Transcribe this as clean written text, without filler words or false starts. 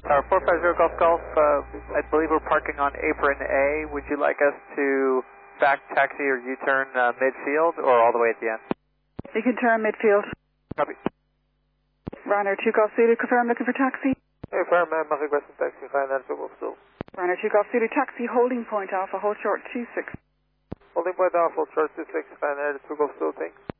450 Golf Golf, I believe we're parking on apron A. Would you like us to back taxi or U-turn midfield or all the way at the end? You can turn midfield. Copy. Ryanair 2 Golf Zulu, confirm looking for taxi. Confirm, mag ik best een taxi gaan naar de opstoel. Ryanair 2 Golf Zulu, taxi, holding point Alpha, hold short 26. Holding point Alpha, hold short 26, gaan naar de opstoel, thanks.